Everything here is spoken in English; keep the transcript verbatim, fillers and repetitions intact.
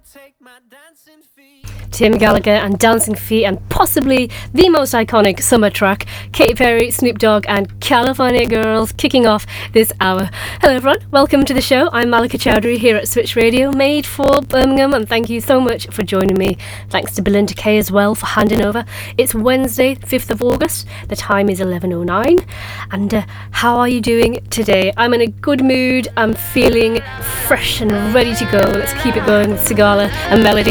Tim Gallagher and Dancing Feet, and possibly the most iconic summer track, Katy Perry, Snoop Dogg and California Girls, kicking off this hour. Hello everyone, welcome to the show. I'm Malika Chowdhury here at Switch Radio, made for Birmingham, and thank you so much for joining me. Thanks to Belinda Kay as well for handing over. It's Wednesday, fifth of August, the time is eleven oh nine, and uh, how are you doing today? I'm in a good mood, I'm feeling fresh and ready to go. Let's keep it going with Sigala and Melody.